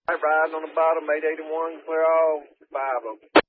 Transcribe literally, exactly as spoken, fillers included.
Riding on the bottom, eight eighty-one, clear all, five of them.